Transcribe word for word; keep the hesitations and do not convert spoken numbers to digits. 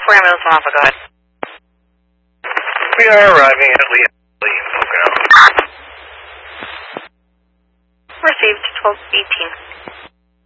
four ambulance one Alpha, go ahead. We are arriving at Lee, Lee, Pocono. Received, twelve eighteen.